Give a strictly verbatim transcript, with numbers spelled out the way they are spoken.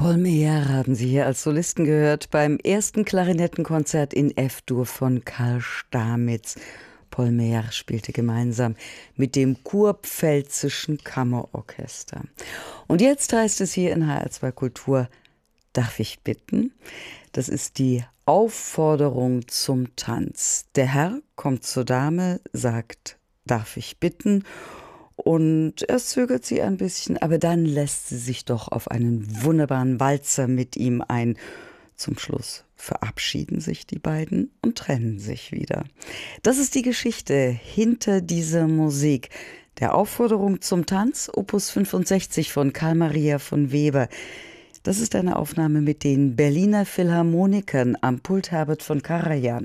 Paul Meyer haben Sie hier als Solisten gehört beim ersten Klarinettenkonzert in F-Dur von Karl Stamitz. Paul Meyer spielte gemeinsam mit dem Kurpfälzischen Kammerorchester. Und jetzt heißt es hier in H R zwei Kultur, darf ich bitten? Das ist die Aufforderung zum Tanz. Der Herr kommt zur Dame, sagt, darf ich bitten? Und erst zögert sie ein bisschen, aber dann lässt sie sich doch auf einen wunderbaren Walzer mit ihm ein. Zum Schluss verabschieden sich die beiden und trennen sich wieder. Das ist die Geschichte hinter dieser Musik. Der Aufforderung zum Tanz, Opus fünfundsechzig von Carl Maria von Weber. Das ist eine Aufnahme mit den Berliner Philharmonikern am Pult Herbert von Karajan.